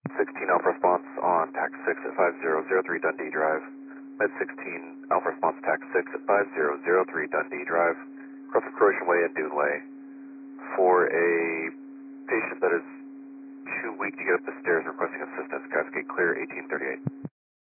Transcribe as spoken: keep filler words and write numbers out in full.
sixteen Alpha Response on TAC six at five zero zero three Dundee Drive. Med sixteen Alpha Response TAC six at five zero zero three Dundee Drive. Cross of Croatian Way and Dune Way. For a patient that is too weak to get up the stairs requesting assistance, Cascade Clear eighteen thirty-eight.